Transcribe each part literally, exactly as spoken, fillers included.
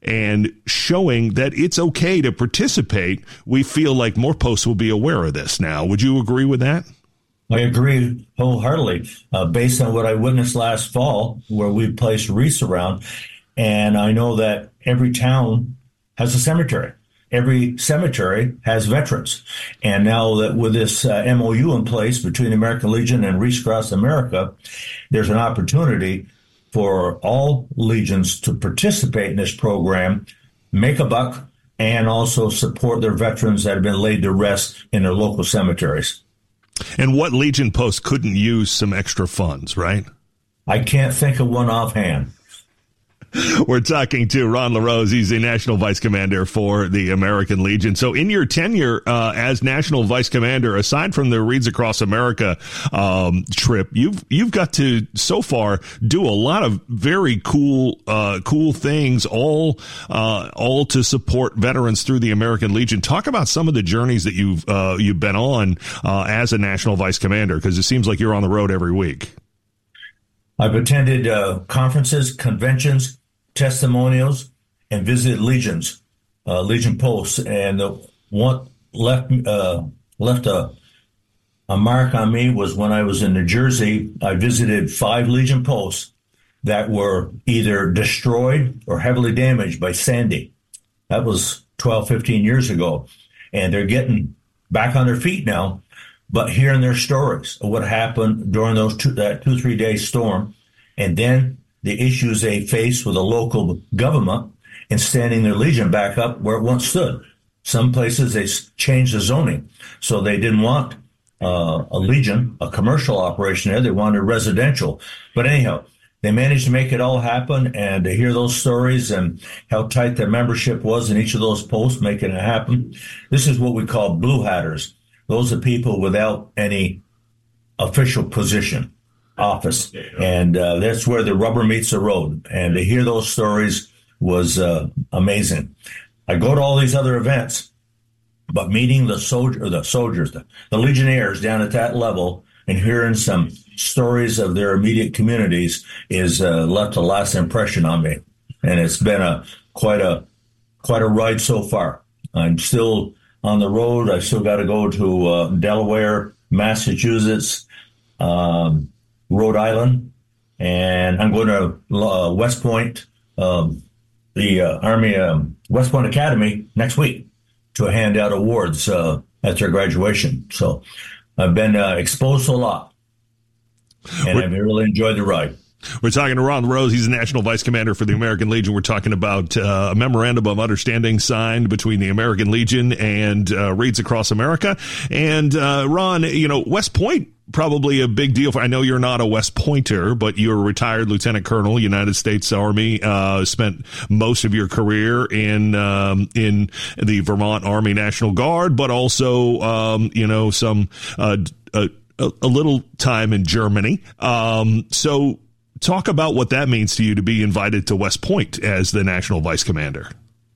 and showing that it's okay to participate, we feel like more posts will be aware of this now. Would you agree with that? I agree wholeheartedly, uh, based on what I witnessed last fall, where we placed wreaths around. And I know that every town has a cemetery. Every cemetery has veterans. And now that with this uh, M O U in place between the American Legion and Wreaths Across America, there's an opportunity for all legions to participate in this program, make a buck, and also support their veterans that have been laid to rest in their local cemeteries. And what Legion post couldn't use some extra funds, right? I can't think of one offhand. We're talking to Ron LaRose. He's the National Vice Commander for the American Legion. So in your tenure uh, as National Vice Commander, aside from the Wreaths Across America um, trip, you've you've got to, so far, do a lot of very cool uh, cool things, all uh, all to support veterans through the American Legion. Talk about some of the journeys that you've, uh, you've been on uh, as a National Vice Commander, because it seems like you're on the road every week. I've attended uh, conferences, conventions, testimonials, and visited legions, uh, legion posts, and the one left uh, left a a mark on me was when I was in New Jersey. I visited five legion posts that were either destroyed or heavily damaged by Sandy. That was twelve, fifteen years ago, and they're getting back on their feet now, but hearing their stories of what happened during those two, that two three day storm, and then the issues they face with the local government and standing their legion back up where it once stood. Some places they changed the zoning, so they didn't want uh, a legion, a commercial operation there. They wanted residential. But anyhow, they managed to make it all happen, and to hear those stories and how tight the membership was in each of those posts, making it happen. This is what we call blue hatters. Those are people without any official position, office, and uh, that's where the rubber meets the road. And to hear those stories was uh, amazing. I go to all these other events, but meeting the soldier, the soldiers, the, the Legionnaires down at that level, and hearing some stories of their immediate communities is uh, left a lasting impression on me. And it's been a quite a quite a ride so far. I'm still on the road. I still got to go to uh, Delaware, Massachusetts, um, Rhode Island, and I'm going to uh, West Point, um, the uh, Army um, West Point Academy next week to hand out awards uh, at their graduation. So I've been uh, exposed to a lot, and I've really enjoyed the ride. We're talking to Ron LaRose. He's the National Vice Commander for the American Legion. We're talking about uh, a memorandum of understanding signed between the American Legion and uh, Wreaths Across America. And uh, Ron, you know, West Point, probably a big deal. For, I know you're not a West Pointer, but you're a retired Lieutenant Colonel, United States Army. Uh, spent most of your career in um, in the Vermont Army National Guard, but also, um, you know, some uh, a, a little time in Germany. Um, so. Talk about what that means to you to be invited to West Point as the National Vice Commander.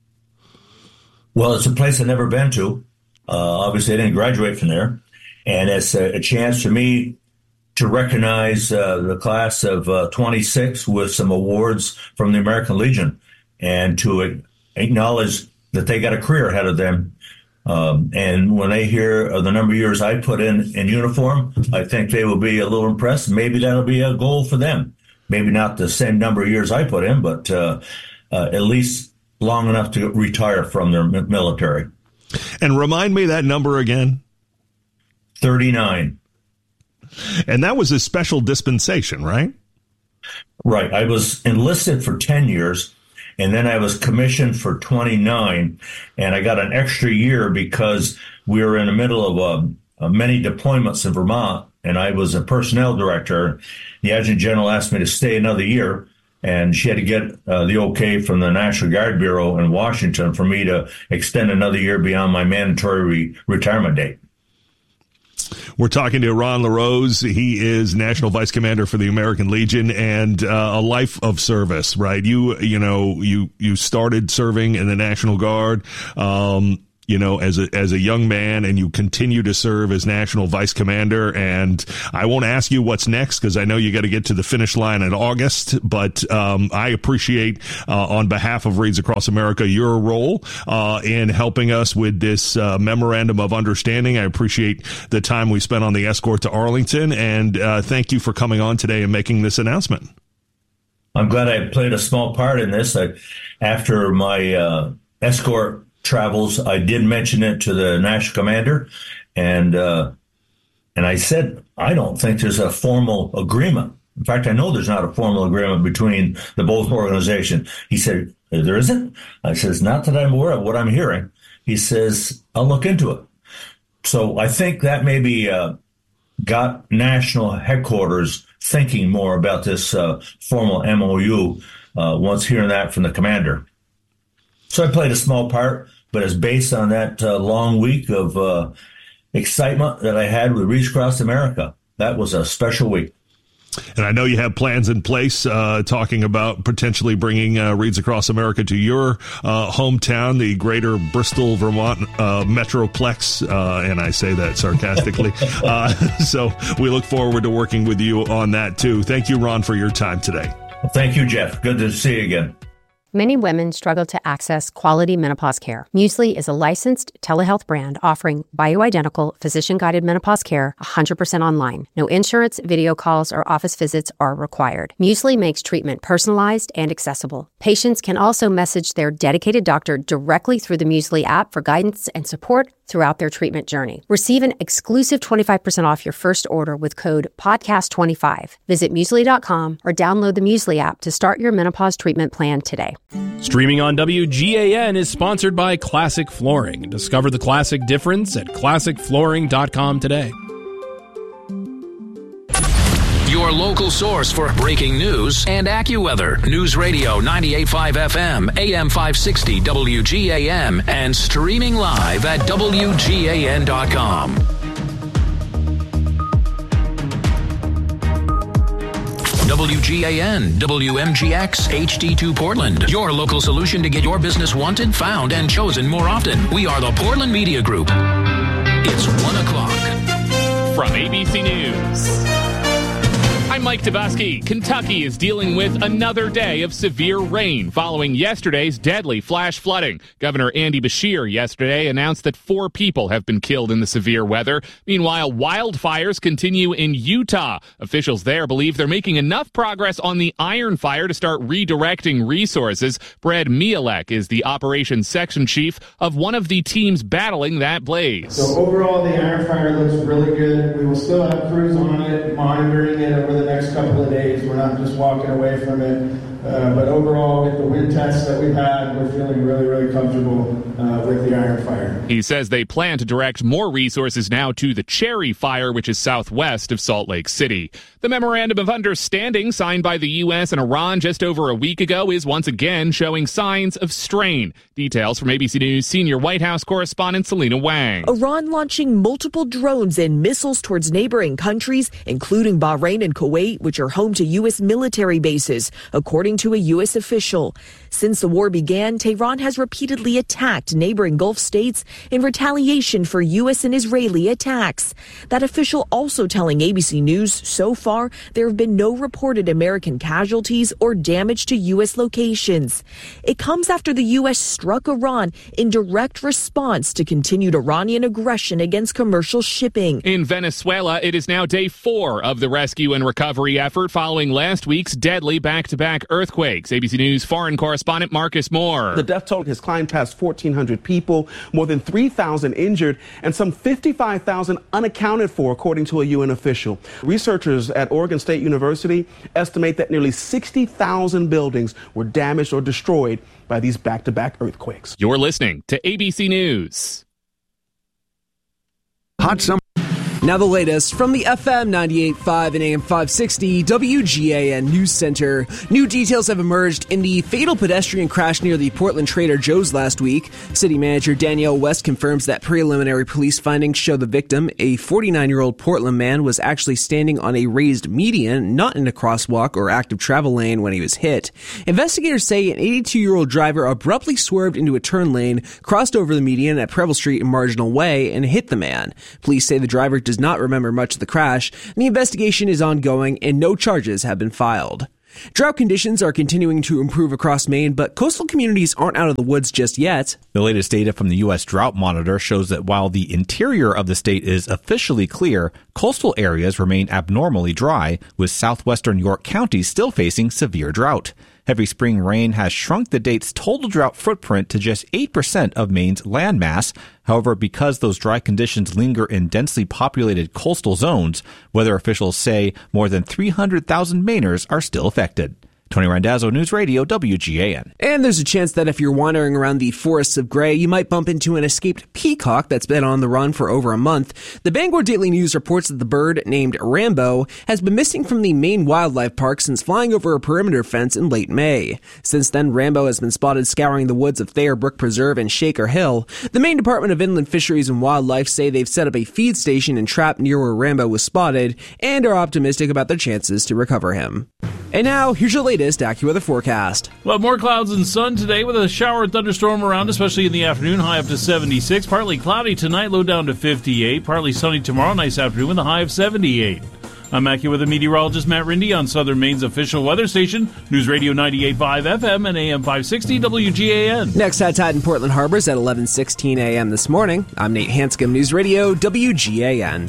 Well, it's a place I've never been to. Uh, obviously, I didn't graduate from there. And it's a, a chance for me to recognize uh, the class of uh, twenty-six with some awards from the American Legion and to acknowledge that they got a career ahead of them. Um, and when they hear of the number of years I put in in uniform, I think they will be a little impressed. Maybe that'll be a goal for them. Maybe not the same number of years I put in, but uh, uh, at least long enough to retire from their military. And remind me that number again. thirty-nine. And that was a special dispensation, right? Right. I was enlisted for ten years, and then I was commissioned for twenty-nine, and I got an extra year because we were in the middle of uh, uh, many deployments in Vermont, and I was a personnel director. The adjutant general asked me to stay another year, and she had to get uh, the okay from the National Guard Bureau in Washington for me to extend another year beyond my mandatory re- retirement date. We're talking to Ron LaRose. He is National Vice Commander for the American Legion, and uh, a life of service, right? You, you know, you, you started serving in the National Guard. Um, you know, as a as a young man, and you continue to serve as national vice commander. And I won't ask you what's next because I know you got to get to the finish line in August. But um, I appreciate, uh, on behalf of Reads Across America, your role uh, in helping us with this uh, memorandum of understanding. I appreciate the time we spent on the escort to Arlington, and uh, thank you for coming on today and making this announcement. I'm glad I played a small part in this. I, after my uh, escort travels, I did mention it to the national commander, and uh, and I said, I don't think there's a formal agreement. In fact, I know there's not a formal agreement between the both organizations. He said, there isn't? I says, not that I'm aware of what I'm hearing. He says, I'll look into it. So I think that maybe uh, got national headquarters thinking more about this uh, formal M O U uh, once hearing that from the commander. So I played a small part, but it's based on that uh, long week of uh, excitement that I had with Reads Across America. That was a special week. And I know you have plans in place, uh, talking about potentially bringing uh, Reads Across America to your uh, hometown, the greater Bristol, Vermont uh, Metroplex. Uh, and I say that sarcastically. uh, so we look forward to working with you on that, too. Thank you, Ron, for your time today. Well, thank you, Jeff. Good to see you again. Many women struggle to access quality menopause care. Muesli is a licensed telehealth brand offering bioidentical, physician-guided menopause care one hundred percent online. No insurance, video calls, or office visits are required. Muesli makes treatment personalized and accessible. Patients can also message their dedicated doctor directly through the Muesli app for guidance and support throughout their treatment journey. Receive an exclusive twenty-five percent off your first order with code podcast twenty-five. Visit Muesli dot com or download the Muesli app to start your menopause treatment plan today. Streaming on W G A N is sponsored by Classic Flooring. Discover the classic difference at classic flooring dot com today. Your local source for breaking news and AccuWeather. News Radio ninety-eight point five F M, A M five sixty W G A M, and streaming live at W G A N dot com. W G A N, W M G X, H D two Portland. Your local solution to get your business wanted, found, and chosen more often. We are the Portland Media Group. It's one o'clock. From A B C News, I'm Mike Tabusky. Kentucky is dealing with another day of severe rain following yesterday's deadly flash flooding. Governor Andy Beshear yesterday announced that four people have been killed in the severe weather. Meanwhile, wildfires continue in Utah. Officials there believe they're making enough progress on the Iron Fire to start redirecting resources. Brad Mielek is the operations section chief of one of the teams battling that blaze. So overall, the Iron Fire looks really good. We will still have crews on it, monitoring it over the next couple of days. We're not just walking away from it. Uh, but overall, with the wind tests that we've had, we're feeling really, really comfortable uh, with the Iron Fire. He says they plan to direct more resources now to the Cherry Fire, which is southwest of Salt Lake City. The Memorandum of Understanding signed by the U S and Iran just over a week ago is once again showing signs of strain. Details from A B C News senior White House correspondent Selena Wang. Iran launching multiple drones and missiles towards neighboring countries, including Bahrain and Kuwait, which are home to U S military bases, according to a U S official. Since the war began, Tehran has repeatedly attacked neighboring Gulf states in retaliation for U S and Israeli attacks. That official also telling A B C News so far there have been no reported American casualties or damage to U S locations. It comes after the U S struck Iran in direct response to continued Iranian aggression against commercial shipping. In Venezuela, it is now day four of the rescue and recovery effort following last week's deadly back-to-back earthquakes. A B C News foreign correspondent Marcus Moore. The death toll has climbed past fourteen hundred people, more than three thousand injured, and some fifty-five thousand unaccounted for, according to a U N official. Researchers at Oregon State University estimate that nearly sixty thousand buildings were damaged or destroyed by these back-to-back earthquakes. You're listening to A B C News. Hot summer. Now the latest from the F M ninety-eight point five and A M five sixty W G A N News Center. New details have emerged in the fatal pedestrian crash near the Portland Trader Joe's last week. City Manager Danielle West confirms that preliminary police findings show the victim, a forty-nine-year-old Portland man, was actually standing on a raised median, not in a crosswalk or active travel lane when he was hit. Investigators say an eighty-two-year-old driver abruptly swerved into a turn lane, crossed over the median at Preble Street and Marginal Way, and hit the man. Police say the driver does not remember much of the crash, and the investigation is ongoing and no charges have been filed. Drought conditions are continuing to improve across Maine, but coastal communities aren't out of the woods just yet. The latest data from the U S Drought Monitor shows that while the interior of the state is officially clear, coastal areas remain abnormally dry, with southwestern York County still facing severe drought. Heavy spring rain has shrunk the state's total drought footprint to just eight percent of Maine's landmass. However, because those dry conditions linger in densely populated coastal zones, weather officials say more than three hundred thousand Mainers are still affected. Tony Randazzo, News Radio, W G A N. And there's a chance that if you're wandering around the forests of Gray, you might bump into an escaped peacock that's been on the run for over a month. The Bangor Daily News reports that the bird, named Rambo, has been missing from the Maine Wildlife Park since flying over a perimeter fence in late May. Since then, Rambo has been spotted scouring the woods of Thayer Brook Preserve and Shaker Hill. The Maine Department of Inland Fisheries and Wildlife say they've set up a feed station and trap near where Rambo was spotted and are optimistic about their chances to recover him. And now, here's your latest AccuWeather forecast. Well, more clouds and sun today with a shower and thunderstorm around, especially in the afternoon, high up to seventy-six. Partly cloudy tonight, low down to fifty-eight. Partly sunny tomorrow, nice afternoon with a high of seventy-eight. I'm AccuWeather meteorologist Matt Rindy on Southern Maine's official weather station, News Radio ninety-eight point five F M and A M five sixty W G A N. Next high tide in Portland Harbors at eleven sixteen A M this morning. I'm Nate Hanscom, News Radio W G A N.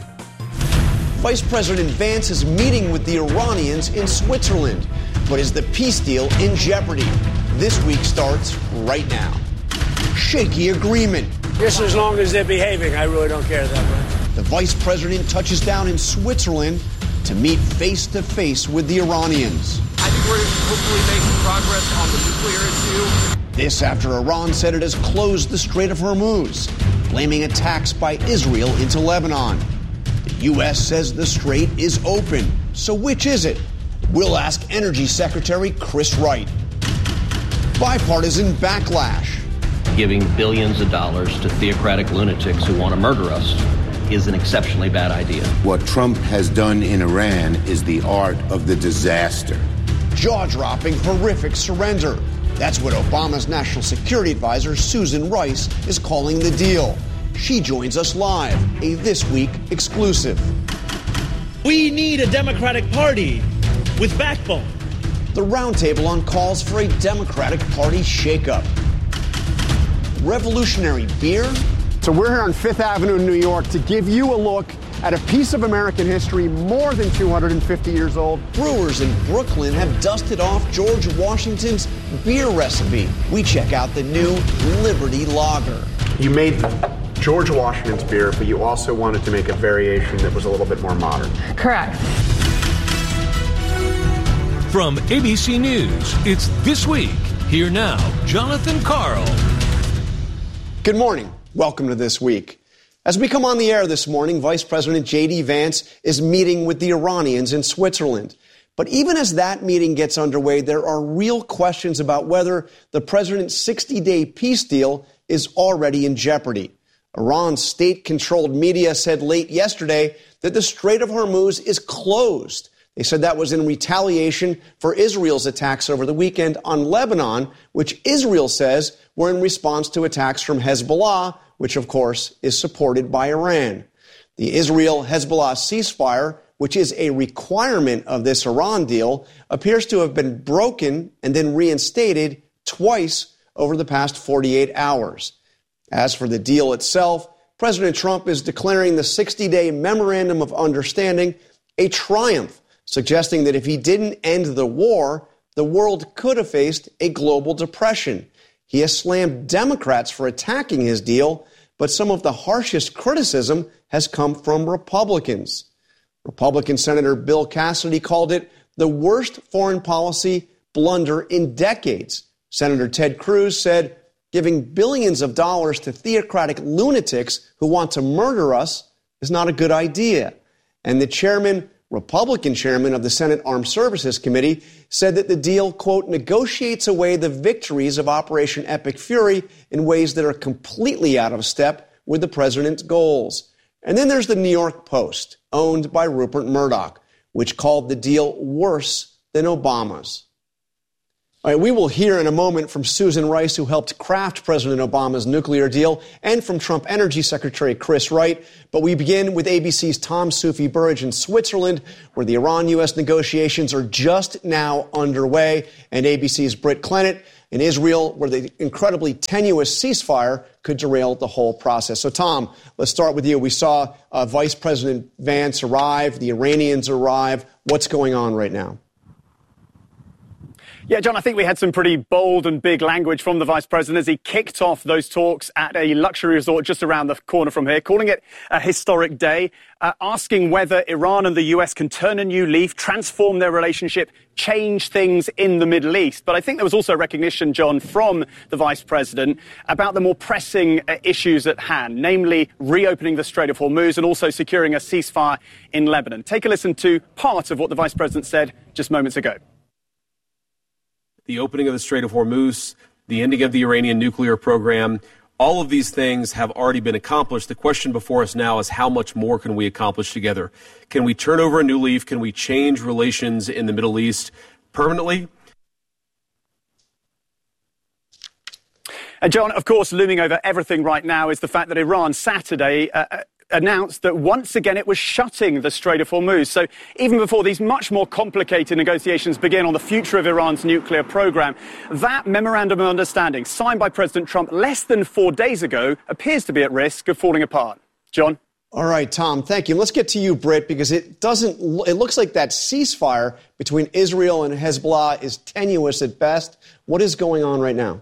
Vice President Vance is meeting with the Iranians in Switzerland. But is the peace deal in jeopardy? This week starts right now. Shaky agreement. Just as long as they're behaving, I really don't care that much. The vice president touches down in Switzerland to meet face-to-face with the Iranians. I think we're hopefully making progress on the nuclear issue. This after Iran said it has closed the Strait of Hormuz, blaming attacks by Israel into Lebanon. The U S says the strait is open. So which is it? We'll ask Energy Secretary Chris Wright. Bipartisan backlash. Giving billions of dollars to theocratic lunatics who want to murder us is an exceptionally bad idea. What Trump has done in Iran is the art of the disaster. Jaw-dropping, horrific surrender. That's what Obama's national security advisor, Susan Rice, is calling the deal. She joins us live, a This Week exclusive. We need a Democratic Party with backbone. The roundtable on calls for a Democratic Party shakeup. Revolutionary beer. So we're here on Fifth Avenue in New York to give you a look at a piece of American history more than two hundred fifty years old. Brewers in Brooklyn have dusted off George Washington's beer recipe. We check out the new Liberty Lager. You made George Washington's beer, but you also wanted to make a variation that was a little bit more modern. Correct. From A B C News, it's This Week. Here now, Jonathan Karl. Good morning. Welcome to This Week. As we come on the air this morning, Vice President J D. Vance is meeting with the Iranians in Switzerland. But even as that meeting gets underway, there are real questions about whether the president's sixty-day peace deal is already in jeopardy. Iran's state-controlled media said late yesterday that the Strait of Hormuz is closed. They said that was in retaliation for Israel's attacks over the weekend on Lebanon, which Israel says were in response to attacks from Hezbollah, which, of course, is supported by Iran. The Israel-Hezbollah ceasefire, which is a requirement of this Iran deal, appears to have been broken and then reinstated twice over the past forty-eight hours. As for the deal itself, President Trump is declaring the sixty-day Memorandum of Understanding a triumph, suggesting that if he didn't end the war, the world could have faced a global depression. He has slammed Democrats for attacking his deal, but some of the harshest criticism has come from Republicans. Republican Senator Bill Cassidy called it the worst foreign policy blunder in decades. Senator Ted Cruz said, giving billions of dollars to theocratic lunatics who want to murder us is not a good idea. And the chairman, Republican chairman of the Senate Armed Services Committee, said that the deal, quote, negotiates away the victories of Operation Epic Fury in ways that are completely out of step with the president's goals. And then there's the New York Post, owned by Rupert Murdoch, which called the deal worse than Obama's. All right, we will hear in a moment from Susan Rice, who helped craft President Obama's nuclear deal, and from Trump Energy Secretary Chris Wright. But we begin with A B C's Tom Soufi Burridge in Switzerland, where the Iran-U S negotiations are just now underway, and A B C's Britt Clennett in Israel, where the incredibly tenuous ceasefire could derail the whole process. So, Tom, let's start with you. We saw uh, Vice President Vance arrive, the Iranians arrive. What's going on right now? Yeah, John, I think we had some pretty bold and big language from the vice president as he kicked off those talks at a luxury resort just around the corner from here, calling it a historic day, uh, asking whether Iran and the U S can turn a new leaf, transform their relationship, change things in the Middle East. But I think there was also recognition, John, from the vice president about the more pressing uh, issues at hand, namely reopening the Strait of Hormuz and also securing a ceasefire in Lebanon. Take a listen to part of what the vice president said just moments ago. The opening of the Strait of Hormuz, the ending of the Iranian nuclear program, all of these things have already been accomplished. The question before us now is how much more can we accomplish together? Can we turn over a new leaf? Can we change relations in the Middle East permanently? And John, of course, looming over everything right now is the fact that Iran Saturday uh, announced that once again it was shutting the Strait of Hormuz. So even before these much more complicated negotiations begin on the future of Iran's nuclear program, that memorandum of understanding signed by President Trump less than four days ago appears to be at risk of falling apart. John? All right, Tom, thank you. Let's get to you, Britt, because it doesn't, it looks like that ceasefire between Israel and Hezbollah is tenuous at best. What is going on right now?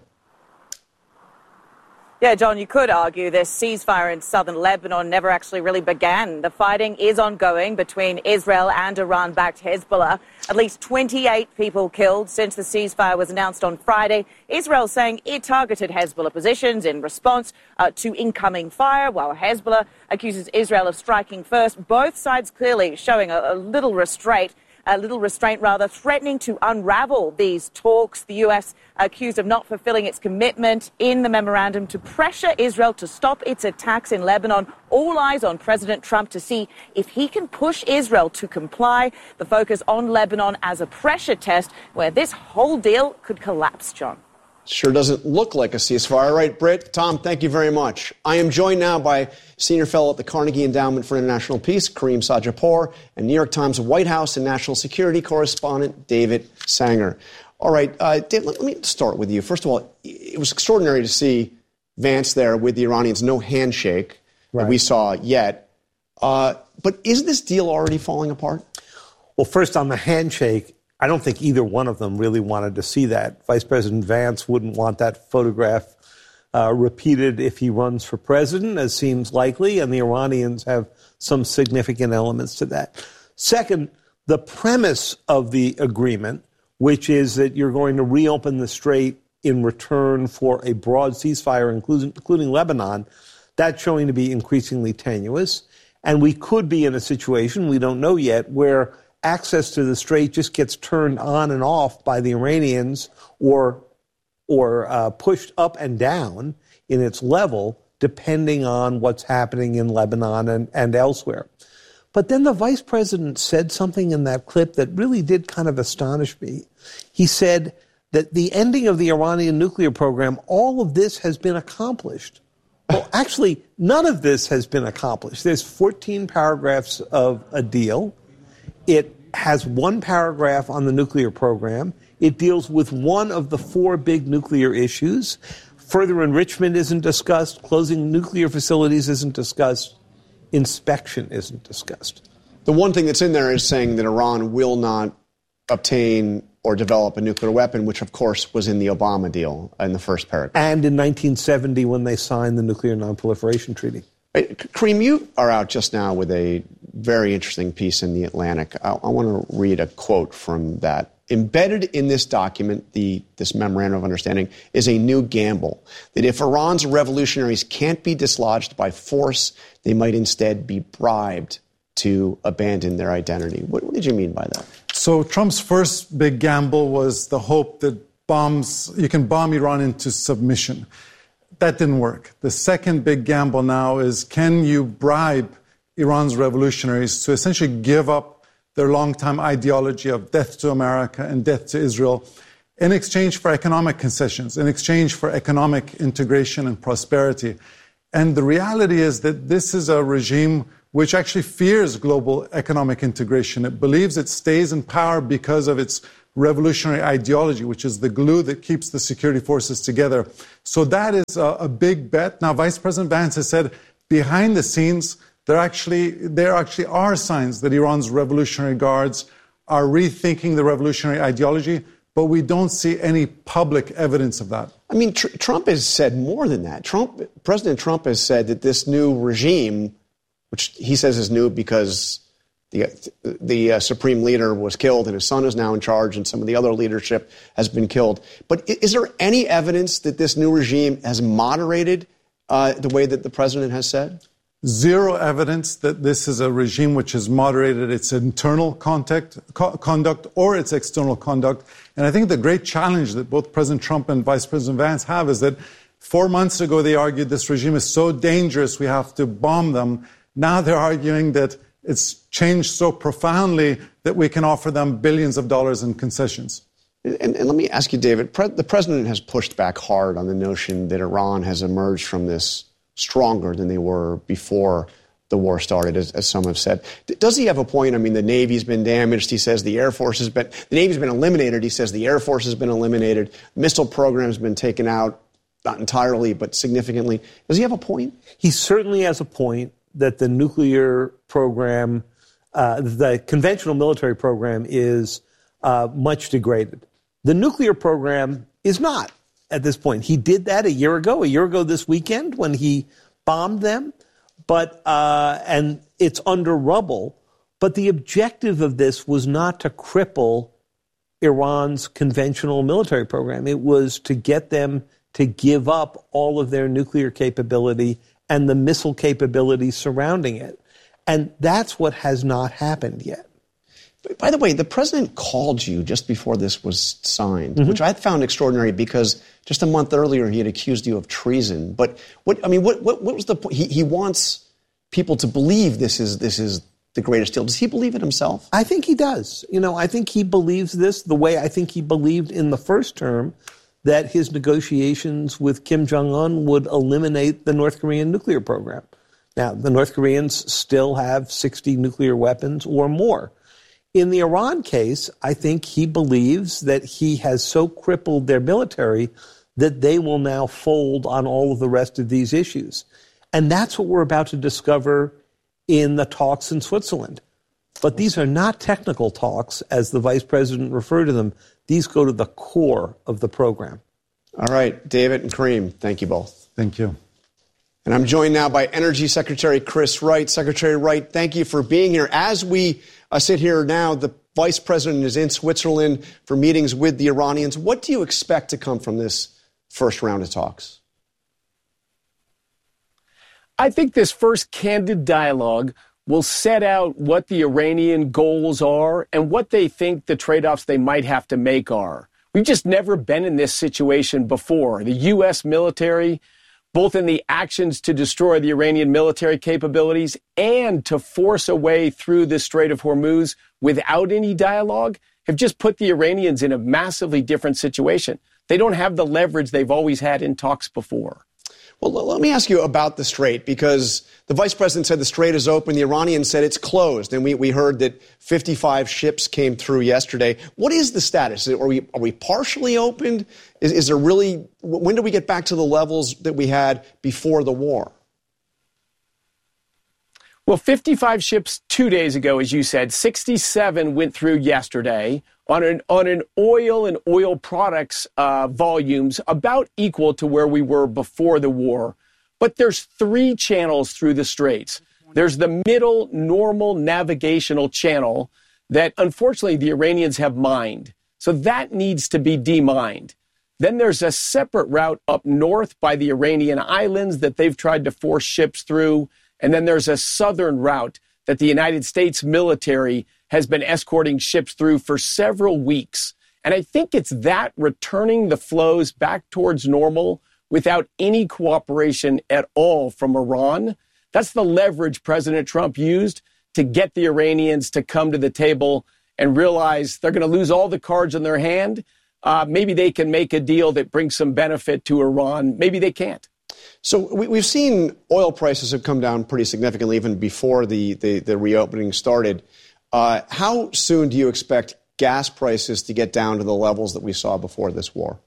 Yeah, John, you could argue this ceasefire in southern Lebanon never actually really began. The fighting is ongoing between Israel and Iran-backed Hezbollah. At least twenty-eight people killed since the ceasefire was announced on Friday. Israel saying it targeted Hezbollah positions in response uh, to incoming fire, while Hezbollah accuses Israel of striking first. Both sides clearly showing a, a little restraint. A little restraint, rather, threatening to unravel these talks. The U S accused of not fulfilling its commitment in the memorandum to pressure Israel to stop its attacks in Lebanon. All eyes on President Trump to see if he can push Israel to comply. The focus on Lebanon as a pressure test where this whole deal could collapse, John. Sure doesn't look like a ceasefire. All right, Britt, Tom, thank you very much. I am joined now by Senior Fellow at the Carnegie Endowment for International Peace, Kareem Sajapur, and New York Times White House and National Security Correspondent David Sanger. All right, uh, Dave, let, let me start with you. First of all, it was extraordinary to see Vance there with the Iranians, no handshake right. that we saw yet. Uh, but is this deal already falling apart? Well, first on the handshake, I don't think either one of them really wanted to see that. Vice President Vance wouldn't want that photograph uh, repeated if he runs for president, as seems likely, and the Iranians have some significant elements to that. Second, the premise of the agreement, which is that you're going to reopen the strait in return for a broad ceasefire, including, including Lebanon, that's showing to be increasingly tenuous. And we could be in a situation, we don't know yet, where access to the strait just gets turned on and off by the Iranians or or uh, pushed up and down in its level, depending on what's happening in Lebanon and, and elsewhere. But then the vice president said something in that clip that really did kind of astonish me. He said that the ending of the Iranian nuclear program, all of this has been accomplished. Well, actually, none of this has been accomplished. There's fourteen paragraphs of a deal. It has one paragraph on the nuclear program. It deals with one of the four big nuclear issues. Further enrichment isn't discussed. Closing nuclear facilities isn't discussed. Inspection isn't discussed. The one thing that's in there is saying that Iran will not obtain or develop a nuclear weapon, which, of course, was in the Obama deal in the first paragraph. And in nineteen seventy when they signed the Nuclear Nonproliferation Treaty. Kareem, you are out just now with a very interesting piece in The Atlantic. I, I want to read a quote from that embedded in this document, the this memorandum of understanding, is a new gamble. That if Iran's revolutionaries can't be dislodged by force, they might instead be bribed to abandon their identity. What, what did you mean by that? So Trump's first big gamble was the hope that bombs you can bomb Iran into submission. That didn't work. The second big gamble now is, can you bribe Iran's revolutionaries to essentially give up their longtime ideology of death to America and death to Israel in exchange for economic concessions, in exchange for economic integration and prosperity. And the reality is that this is a regime which actually fears global economic integration. It believes it stays in power because of its revolutionary ideology, which is the glue that keeps the security forces together. So that is a, a big bet. Now, Vice President Vance has said behind the scenes, there actually, there actually are signs that Iran's Revolutionary Guards are rethinking the revolutionary ideology, but we don't see any public evidence of that. I mean, tr- Trump has said more than that. Trump, President Trump has said that this new regime, which he says is new because the the uh, supreme leader was killed and his son is now in charge and some of the other leadership has been killed. But is there any evidence that this new regime has moderated uh, the way that the president has said? Zero evidence that this is a regime which has moderated its internal contact, co- conduct or its external conduct. And I think the great challenge that both President Trump and Vice President Vance have is that four months ago they argued this regime is so dangerous we have to bomb them. Now they're arguing that it's changed so profoundly that we can offer them billions of dollars in concessions. And, and let me ask you, David, pre- the president has pushed back hard on the notion that Iran has emerged from this stronger than they were before the war started, as, as some have said. Does he have a point? I mean, the Navy's been damaged. He says the Air Force has been, the Navy's been eliminated. He says the Air Force has been eliminated. Missile program's been taken out, not entirely, but significantly. Does he have a point? He certainly has a point that the nuclear program, uh, the conventional military program is uh, much degraded. The nuclear program is not. At this point, he did that a year ago, a year ago this weekend when he bombed them, but uh, and it's under rubble. But the objective of this was not to cripple Iran's conventional military program. It was to get them to give up all of their nuclear capability and the missile capability surrounding it. And that's what has not happened yet. By the way, the president called you just before this was signed, mm-hmm. which I found extraordinary because just a month earlier he had accused you of treason. But what I mean, what what, what was the point? He, he wants people to believe this is this is the greatest deal. Does he believe it himself? I think he does. You know, I think he believes this the way I think he believed in the first term that his negotiations with Kim Jong-un would eliminate the North Korean nuclear program. Now, the North Koreans still have sixty nuclear weapons or more. In the Iran case, I think he believes that he has so crippled their military that they will now fold on all of the rest of these issues. And that's what we're about to discover in the talks in Switzerland. But these are not technical talks, as the vice president referred to them. These go to the core of the program. All right, David and Kareem, thank you both. Thank you. And I'm joined now by Energy Secretary Chris Wright. Secretary Wright, thank you for being here. As we uh, sit here now, the vice president is in Switzerland for meetings with the Iranians. What do you expect to come from this first round of talks? I think this first candid dialogue will set out what the Iranian goals are and what they think the trade-offs they might have to make are. We've just never been in this situation before. The U S military, both in the actions to destroy the Iranian military capabilities and to force a way through the Strait of Hormuz without any dialogue, have just put the Iranians in a massively different situation. They don't have the leverage they've always had in talks before. Well, let me ask you about the Strait, because the vice president said the Strait is open. The Iranians said it's closed. And we, we heard that fifty-five ships came through yesterday. What is the status? Are we, are we partially opened? Is, is there really, when do we get back to the levels that we had before the war? Well, fifty-five ships two days ago, as you said, sixty-seven went through yesterday on an on an oil and oil products uh, volumes about equal to where we were before the war. But there's three channels through the Straits. There's the middle normal navigational channel that, unfortunately, the Iranians have mined. So that needs to be demined. Then there's a separate route up north by the Iranian islands that they've tried to force ships through. And then there's a southern route that the United States military has been escorting ships through for several weeks. And I think it's that returning the flows back towards normal without any cooperation at all from Iran. That's the leverage President Trump used to get the Iranians to come to the table and realize they're going to lose all the cards in their hand. Uh, maybe they can make a deal that brings some benefit to Iran. Maybe they can't. So we, we've seen oil prices have come down pretty significantly even before the, the, the reopening started. Uh, how soon do you expect gas prices to get down to the levels that we saw before this war?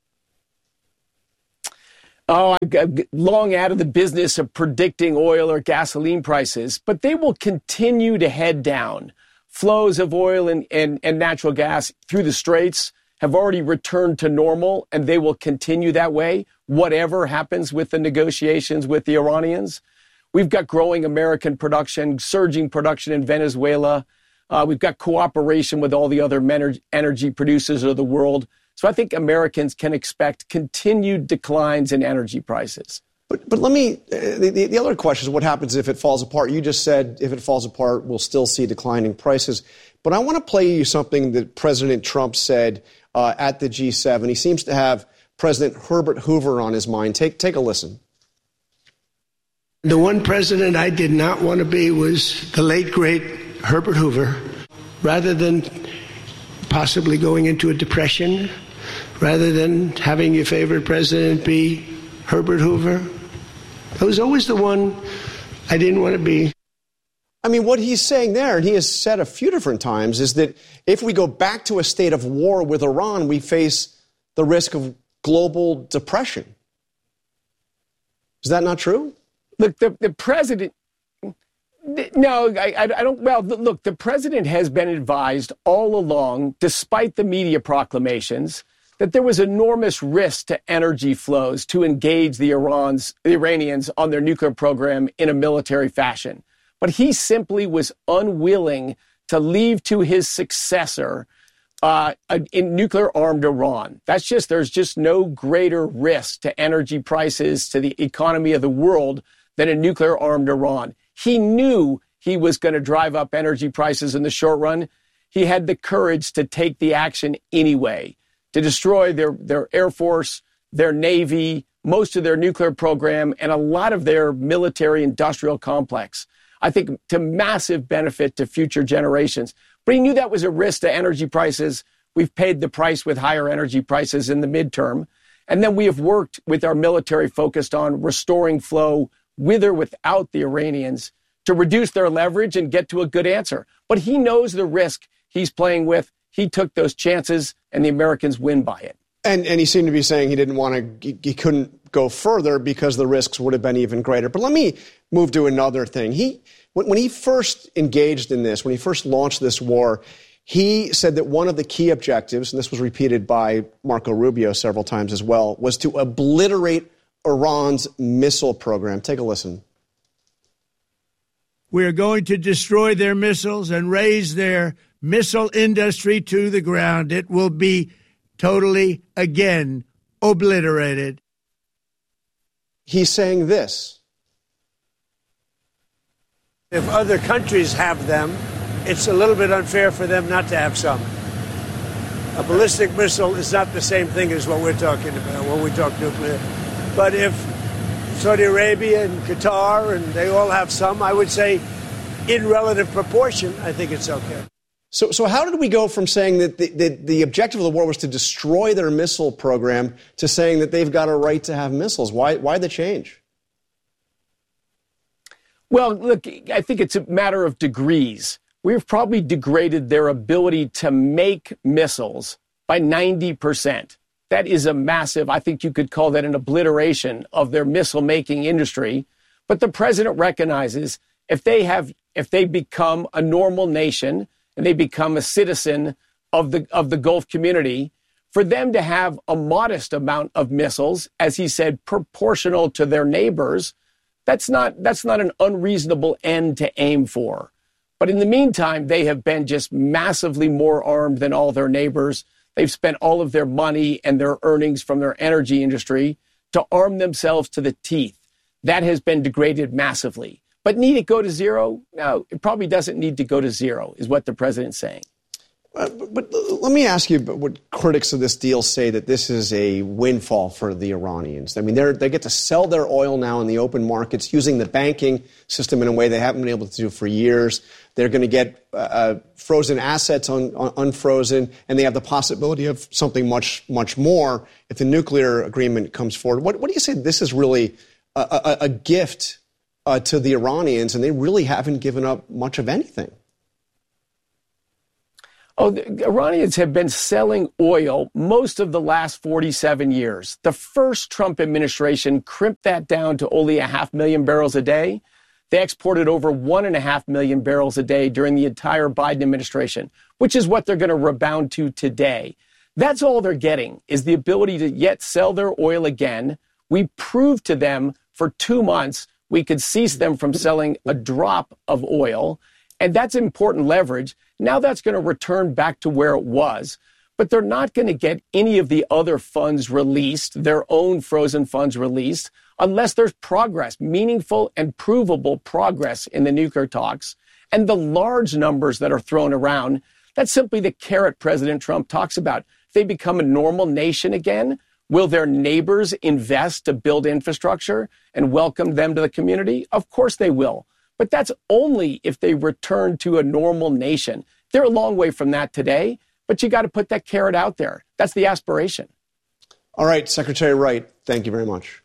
Oh, I'm long out of the business of predicting oil or gasoline prices, but they will continue to head down. Flows of oil and, and, and natural gas through the Straits have already returned to normal, and they will continue that way, whatever happens with the negotiations with the Iranians. We've got growing American production, surging production in Venezuela. Uh, we've got cooperation with all the other energy producers of the world. So I think Americans can expect continued declines in energy prices. But but let me, uh, the, the other question is what happens if it falls apart? You just said if it falls apart, we'll still see declining prices. But I want to play you something that President Trump said uh, at the G seven. He seems to have President Herbert Hoover on his mind. Take, take a listen. The one president I did not want to be was the late, great Herbert Hoover. Rather than possibly going into a depression, rather than having your favorite president be Herbert Hoover, I was always the one I didn't want to be. I mean, what he's saying there, and he has said a few different times, is that if we go back to a state of war with Iran, we face the risk of global depression. Is that not true? Look, the, the president... No, I, I don't. Well, look, the president has been advised all along, despite the media proclamations, that there was enormous risk to energy flows to engage the, Iran's, the Iranians on their nuclear program in a military fashion. But he simply was unwilling to leave to his successor uh, a, a nuclear-armed Iran. That's just, there's just no greater risk to energy prices, to the economy of the world, than a nuclear-armed Iran. He knew he was going to drive up energy prices in the short run. He had the courage to take the action anyway, to destroy their, their Air Force, their Navy, most of their nuclear program, and a lot of their military-industrial complex. I think to massive benefit to future generations. But he knew that was a risk to energy prices. We've paid the price with higher energy prices in the midterm. And then we have worked with our military focused on restoring flow with or without the Iranians to reduce their leverage and get to a good answer. But he knows the risk he's playing with. He took those chances, and the Americans win by it. And and he seemed to be saying he didn't want to, he couldn't go further because the risks would have been even greater. But let me move to another thing. He, when, when he first engaged in this, when he first launched this war, he said that one of the key objectives, and this was repeated by Marco Rubio several times as well, was to obliterate Iran's missile program. Take a listen. We're going to destroy their missiles and raise their missile industry to the ground. It will be totally, again, obliterated. He's saying this. If other countries have them, it's a little bit unfair for them not to have some. A ballistic missile is not the same thing as what we're talking about when we talk nuclear. But if Saudi Arabia and Qatar, and they all have some, I would say in relative proportion, I think it's okay. So so how did we go from saying that the, the, the objective of the war was to destroy their missile program to saying that they've got a right to have missiles? Why, why the change? Well, look, I think it's a matter of degrees. We've probably degraded their ability to make missiles by ninety percent. That is a massive, I think you could call that an obliteration of their missile-making industry. But the president recognizes if they have, if they become a normal nation and they become a citizen of the of the Gulf community, for them to have a modest amount of missiles, as he said, proportional to their neighbors, that's not that's not an unreasonable end to aim for. But in the meantime, they have been just massively more armed than all their neighbors. They've spent all of their money and their earnings from their energy industry to arm themselves to the teeth. That has been degraded massively. But need it go to zero? No, it probably doesn't need to go to zero, is what the president's saying. Uh, but, but let me ask you what critics of this deal say, that this is a windfall for the Iranians. I mean, they they get to sell their oil now in the open markets using the banking system in a way they haven't been able to do for years. They're going to get uh, frozen assets un, un, unfrozen, and they have the possibility of something much, much more if the nuclear agreement comes forward. What, what do you say? This is really a, a, a gift uh, to the Iranians, and they really haven't given up much of anything. Oh, the Iranians have been selling oil most of the last forty-seven years. The first Trump administration crimped that down to only a half million barrels a day. They exported over one and a half million barrels a day during the entire Biden administration, which is what they're going to rebound to today. That's all they're getting, is the ability to yet sell their oil again. We proved to them for two months we could cease them from selling a drop of oil. And that's important leverage. Now that's going to return back to where it was. But they're not going to get any of the other funds released, their own frozen funds released, unless there's progress, meaningful and provable progress in the nuclear talks. And the large numbers that are thrown around, that's simply the carrot President Trump talks about. If they become a normal nation again, will their neighbors invest to build infrastructure and welcome them to the community? Of course they will. But that's only if they return to a normal nation. They're a long way from that today, but you got to put that carrot out there. That's the aspiration. All right, Secretary Wright, thank you very much.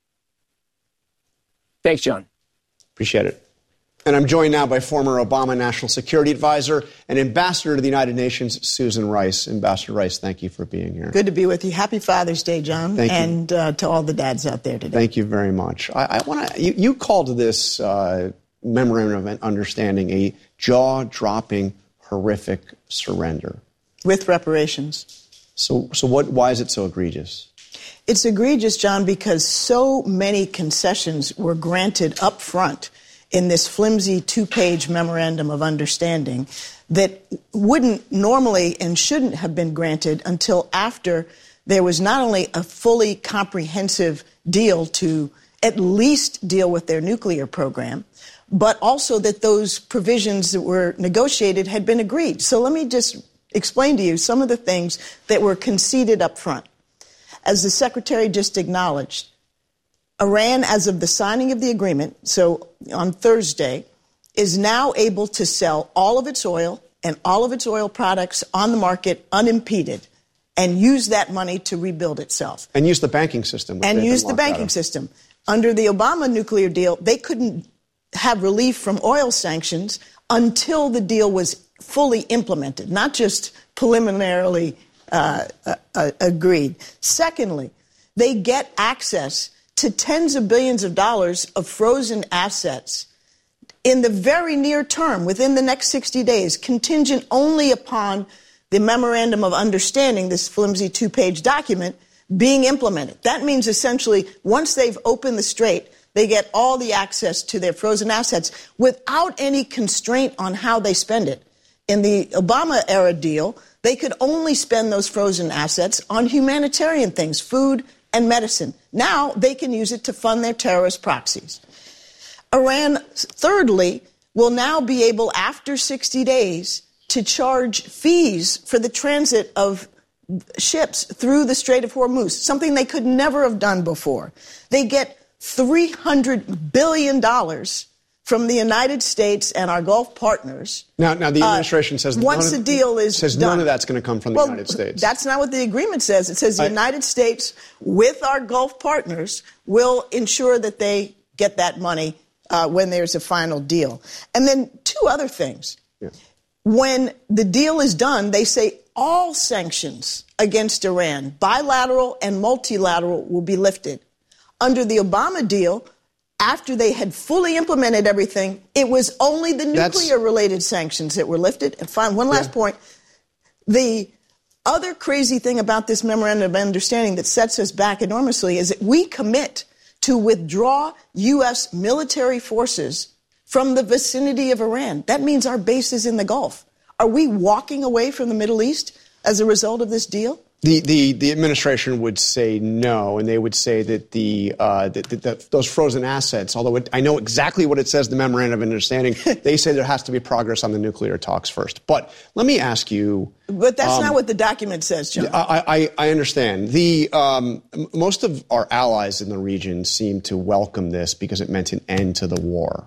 Thanks, John. Appreciate it. And I'm joined now by former Obama National Security Advisor and Ambassador to the United Nations, Susan Rice. Ambassador Rice, thank you for being here. Good to be with you. Happy Father's Day, John. Thank you. And uh, to all the dads out there today. Thank you very much. I, I want to. You, you called this uh, memorandum of understanding a jaw-dropping, horrific surrender with reparations. So, so what? Why is it so egregious? It's egregious, John, because so many concessions were granted up front in this flimsy two-page memorandum of understanding that wouldn't normally and shouldn't have been granted until after there was not only a fully comprehensive deal to at least deal with their nuclear program, but also that those provisions that were negotiated had been agreed. So let me just explain to you some of the things that were conceded up front. As the Secretary just acknowledged, Iran, as of the signing of the agreement, so on Thursday, is now able to sell all of its oil and all of its oil products on the market unimpeded and use that money to rebuild itself. And use the banking system. And use the banking system. Under the Obama nuclear deal, they couldn't have relief from oil sanctions until the deal was fully implemented, not just preliminarily uh, uh, agreed. Secondly, they get access to tens of billions of dollars of frozen assets in the very near term, within the next sixty days, contingent only upon the Memorandum of Understanding, this flimsy two-page document, being implemented. That means essentially once they've opened the strait, they get all the access to their frozen assets without any constraint on how they spend it. In the Obama-era deal, they could only spend those frozen assets on humanitarian things, food and medicine. Now they can use it to fund their terrorist proxies. Iran, thirdly, will now be able, after sixty days, to charge fees for the transit of ships through the Strait of Hormuz, something they could never have done before. They get three hundred billion dollars from the United States and our Gulf partners. Now, now the administration uh, says once none the deal is says done, none of that's going to come from the well, United States. That's not what the agreement says. It says the I, United States, with our Gulf partners, will ensure that they get that money uh, when there's a final deal. And then two other things. Yeah. When the deal is done, they say all sanctions against Iran, bilateral and multilateral, will be lifted. Under the Obama deal, after they had fully implemented everything, it was only the nuclear-related sanctions that were lifted. And fine, one last yeah. point. The other crazy thing about this memorandum of understanding that sets us back enormously is that we commit to withdraw U S military forces from the vicinity of Iran. That means our base is in the Gulf. Are we walking away from the Middle East? as a result of this deal? The, the the administration would say no, and they would say that the uh, that, that, that those frozen assets, although it, I know exactly what it says in the memorandum of understanding, they say there has to be progress on the nuclear talks first. But let me ask you. But that's um, not what the document says, John. I, I, I understand. The um, most of our allies in the region seem to welcome this because it meant an end to the war.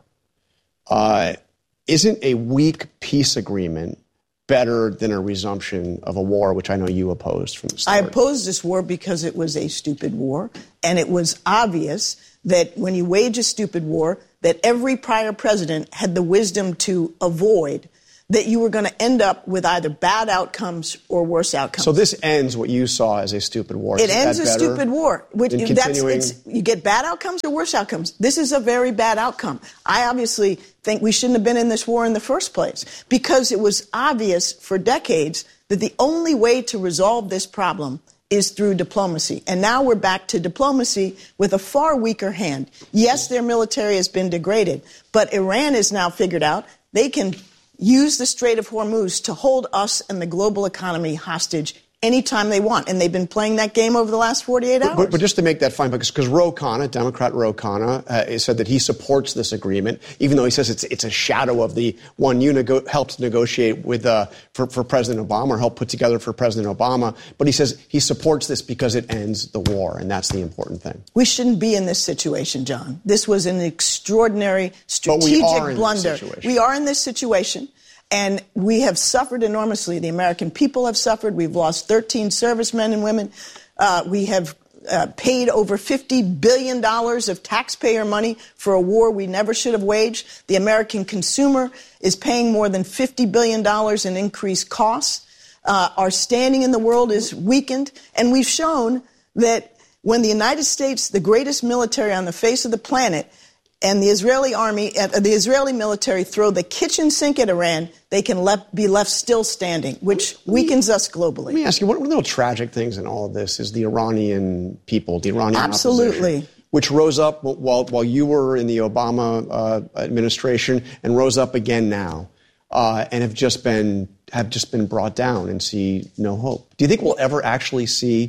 Uh, isn't a weak peace agreement better than a resumption of a war, which I know you opposed from the start? I opposed this war because it was a stupid war, and it was obvious that when you wage a stupid war, that every prior president had the wisdom to avoid, that you were going to end up with either bad outcomes or worse outcomes. So this ends what you saw as a stupid war. It ends a stupid war. Which, that's, continuing... it's, you get bad outcomes or worse outcomes. This is a very bad outcome. I obviously think we shouldn't have been in this war in the first place because it was obvious for decades that the only way to resolve this problem is through diplomacy. And now we're back to diplomacy with a far weaker hand. Yes, their military has been degraded, but Iran has now figured out they can use the Strait of Hormuz to hold us and the global economy hostage anytime they want. And they've been playing that game over the last forty-eight hours. But, but just to make that fine, because, because Ro Khanna, Democrat Ro Khanna, uh, said that he supports this agreement, even though he says it's it's a shadow of the one you nego- helped negotiate with uh, for, for President Obama, or helped put together for President Obama. But he says he supports this because it ends the war, and that's the important thing. We shouldn't be in this situation, John. This was an extraordinary strategic but we are in blunder. This situation. We are in this situation. And we have suffered enormously. The American people have suffered. We've lost thirteen servicemen and women. Uh, we have uh, paid over fifty billion dollars of taxpayer money for a war we never should have waged. The American consumer is paying more than fifty billion dollars in increased costs. Uh, our standing in the world is weakened. And we've shown that when the United States, the greatest military on the face of the planet, and the Israeli army, uh, the Israeli military throw the kitchen sink at Iran, they can left, be left still standing, which weakens us globally. Let me ask you, one of the real tragic things in all of this is the Iranian people, the Iranian Absolutely. opposition, which rose up while, while you were in the Obama uh, administration and rose up again now, uh, and have just been have just been brought down and see no hope. Do you think we'll ever actually see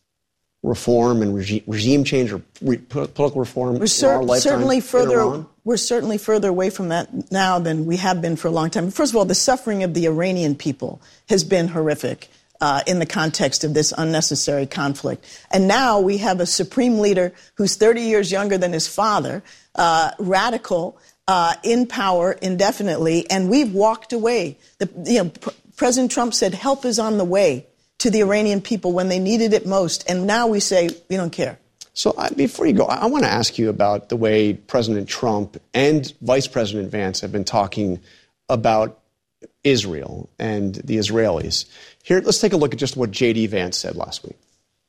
reform and regime, regime change or re, political reform we're cer- in our lifetime certainly further, in Iran? We're certainly further away from that now than we have been for a long time. First of all, the suffering of the Iranian people has been horrific uh, in the context of this unnecessary conflict. And now we have a supreme leader who's thirty years younger than his father, uh, radical, uh, in power indefinitely, and we've walked away. The, you know, P- President Trump said help is on the way to the Iranian people when they needed it most. And now we say, we don't care. So uh, before you go, I, I want to ask you about the way President Trump and Vice President Vance have been talking about Israel and the Israelis. Here, let's take a look at just what J D. Vance said last week.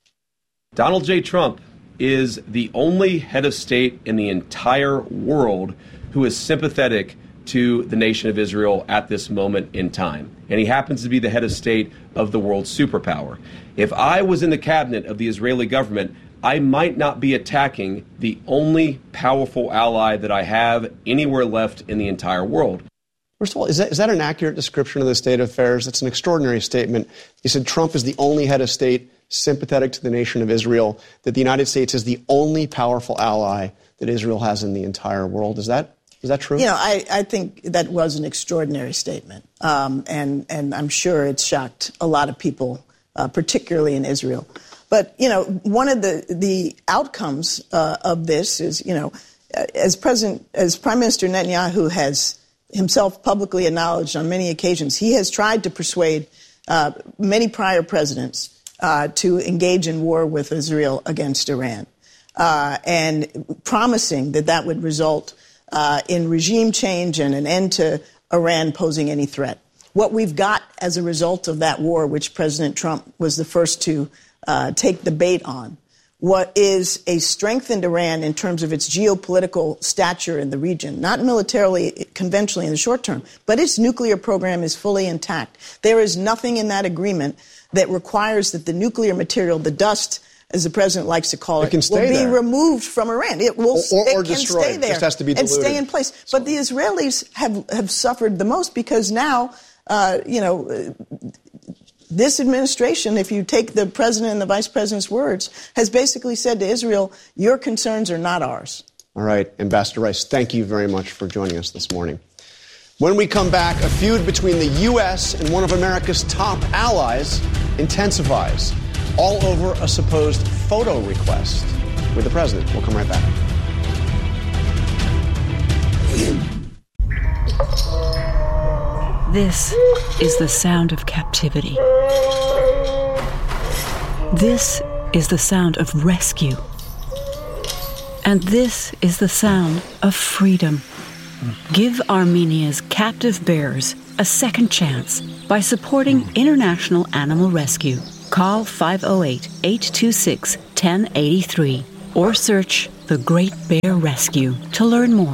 Donald J. Trump is the only head of state in the entire world who is sympathetic to the nation of Israel at this moment in time. And he happens to be the head of state of the world's superpower. If I was in the cabinet of the Israeli government, I might not be attacking the only powerful ally that I have anywhere left in the entire world. First of all, is that, is that an accurate description of the state of affairs? That's an extraordinary statement. You said Trump is the only head of state sympathetic to the nation of Israel, that the United States is the only powerful ally that Israel has in the entire world. Is that Is that true? You know, I, I think that was an extraordinary statement. Um, and, and I'm sure it shocked a lot of people, uh, particularly in Israel. But, you know, one of the, the outcomes uh, of this is, you know, as President, as Prime Minister Netanyahu has himself publicly acknowledged on many occasions, he has tried to persuade uh, many prior presidents uh, to engage in war with Israel against Iran, uh, and promising that that would result Uh, in regime change and an end to Iran posing any threat. What we've got as a result of that war, which President Trump was the first to uh, take the bait on, what is a strengthened Iran in terms of its geopolitical stature in the region, not militarily, conventionally in the short term, but its nuclear program is fully intact. There is nothing in that agreement that requires that the nuclear material, the dust, as the president likes to call it, it will be there. removed from Iran. It will or, or, or it can destroyed. stay there Just has to be and diluted. stay in place. But the Israelis have, have suffered the most because now, uh, you know, this administration, if you take the president and the vice president's words, has basically said to Israel, your concerns are not ours. All right, Ambassador Rice, thank you very much for joining us this morning. When we come back, a feud between the U S and one of America's top allies intensifies, all over a supposed photo request with the president. We'll come right back. This is the sound of captivity. This is the sound of rescue. And this is the sound of freedom. Give Armenia's captive bears a second chance by supporting International Animal Rescue. Call five oh eight, eight two six, one oh eight three or search The Great Bear Rescue to learn more.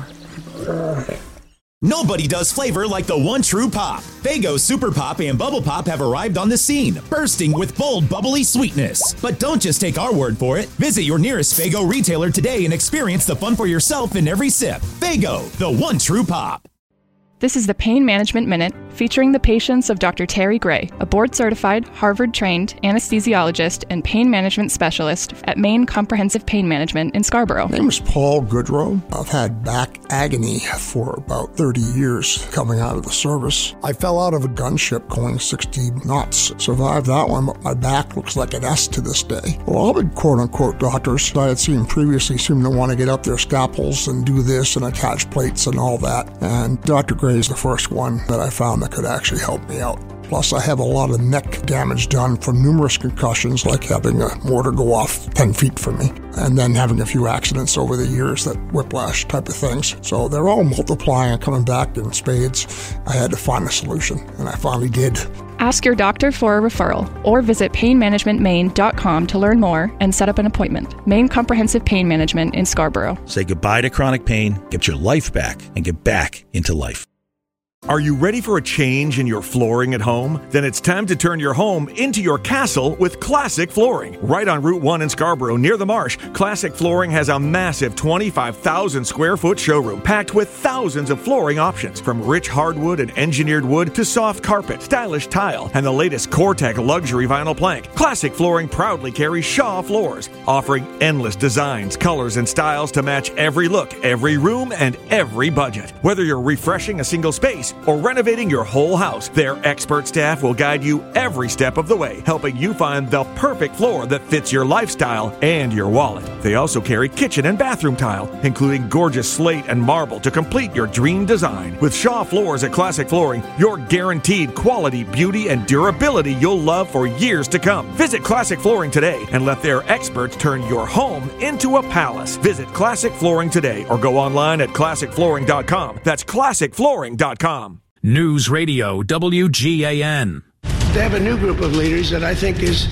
Nobody does flavor like the one true pop. Faygo Super Pop and Bubble Pop have arrived on the scene, bursting with bold, bubbly sweetness. But don't just take our word for it. Visit your nearest Faygo retailer today and experience the fun for yourself in every sip. Faygo, the one true pop. This is the Pain Management Minute, featuring the patients of Doctor Terry Gray, a board-certified, Harvard-trained anesthesiologist and pain management specialist at Maine Comprehensive Pain Management in Scarborough. My name is Paul Goodrow. I've had back agony for about thirty years coming out of the service. I fell out of a gunship going sixty knots. Survived that one, but my back looks like an S to this day. Well, all the quote-unquote doctors I had seen previously seemed to want to get up their scalpels and do this and attach plates and all that. And Doctor Gray is the first one that I found that could actually help me out. Plus, I have a lot of neck damage done from numerous concussions, like having a mortar go off ten feet from me, and then having a few accidents over the years, that whiplash type of things. So they're all multiplying and coming back in spades. I had to find a solution, and I finally did. Ask your doctor for a referral or visit pain management maine dot com to learn more and set up an appointment. Maine Comprehensive Pain Management in Scarborough. Say goodbye to chronic pain, get your life back, and get back into life. Are you ready for a change in your flooring at home? Then it's time to turn your home into your castle with Classic Flooring. Right on Route one in Scarborough, near the marsh, Classic Flooring has a massive twenty-five thousand square foot showroom packed with thousands of flooring options, from rich hardwood and engineered wood to soft carpet, stylish tile, and the latest Core-Tech luxury vinyl plank. Classic Flooring proudly carries Shaw floors, offering endless designs, colors, and styles to match every look, every room, and every budget. Whether you're refreshing a single space or renovating your whole house, their expert staff will guide you every step of the way, helping you find the perfect floor that fits your lifestyle and your wallet. They also carry kitchen and bathroom tile, including gorgeous slate and marble to complete your dream design. With Shaw Floors at Classic Flooring, you're guaranteed quality, beauty, and durability you'll love for years to come. Visit Classic Flooring today and let their experts turn your home into a palace. Visit Classic Flooring today or go online at classic flooring dot com. That's classic flooring dot com. News Radio W G A N. They have a new group of leaders that I think is,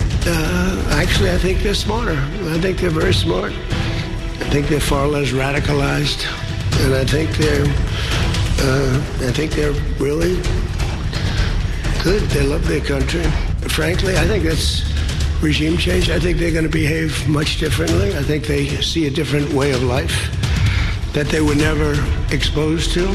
uh, actually, I think they're smarter. I think they're very smart. I think they're far less radicalized, and I think they're, uh, I think they're really good. They love their country. Frankly, I think that's regime change. I think they're going to behave much differently. I think they see a different way of life that they were never exposed to.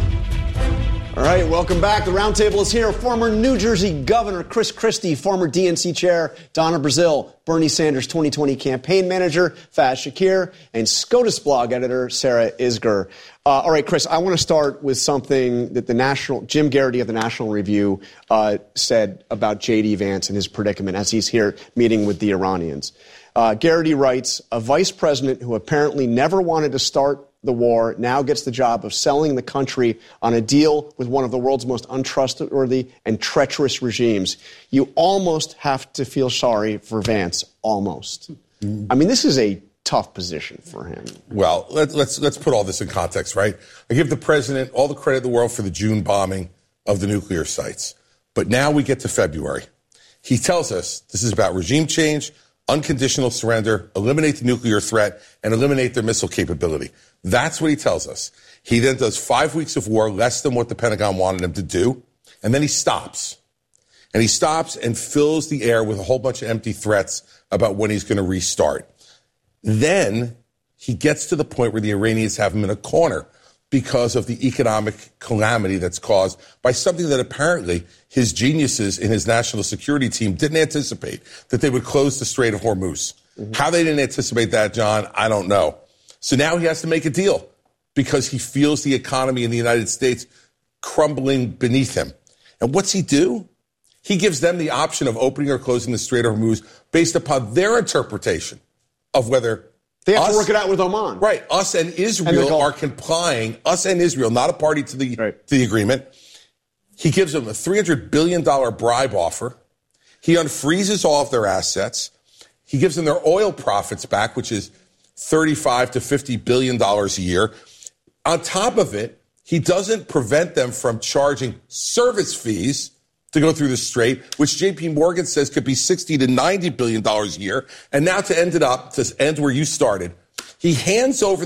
All right, welcome back. The roundtable is here. Former New Jersey Governor Chris Christie, former D N C Chair Donna Brazile, Bernie Sanders' twenty twenty campaign manager Faz Shakir, and SCOTUS blog editor Sarah Isgur. Uh, all right, Chris, I want to start with something that the National Jim Geraghty of the National Review uh, said about J D. Vance and his predicament as he's here meeting with the Iranians. Uh, Geraghty writes, a vice president who apparently never wanted to start the war now gets the job of selling the country on a deal with one of the world's most untrustworthy and treacherous regimes. You almost have to feel sorry for Vance, almost. I mean, this is a tough position for him. Well, let's let's let's put all this in context, right? I give the president all the credit in the world for the June bombing of the nuclear sites. But now we get to February. He tells us this is about regime change, unconditional surrender, eliminate the nuclear threat, and eliminate their missile capability. That's what he tells us. He then does five weeks of war, less than what the Pentagon wanted him to do, and then he stops. And he stops and fills the air with a whole bunch of empty threats about when he's going to restart. Then he gets to the point where the Iranians have him in a corner. because of the economic calamity that's caused by something that apparently his geniuses in his national security team didn't anticipate, that they would close the Strait of Hormuz. Mm-hmm. How they didn't anticipate that, John, I don't know. So now he has to make a deal because he feels the economy in the United States crumbling beneath him. And what's he do? He gives them the option of opening or closing the Strait of Hormuz based upon their interpretation of whether they have us, to work it out with Oman. Right. Us and Israel and are complying. Us and Israel, not a party to the, right. to the agreement. He gives them a three hundred billion dollars bribe offer. He unfreezes all of their assets. He gives them their oil profits back, which is thirty-five to fifty billion dollars a year. On top of it, he doesn't prevent them from charging service fees to go through the strait, which J P Morgan says could be sixty to ninety billion dollars a year. And now to end it up, to end where you started, he hands over